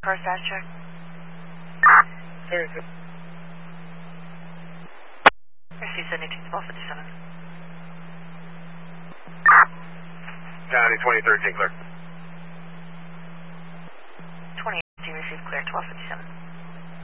Car fast check. Very good. RC 72 1257. County 2013, clear.